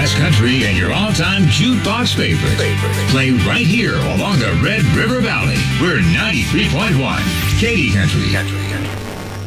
bluegrass country and your all-time jukebox favorites. Play right here along the Red River Valley. We're 93.1 Katy Country.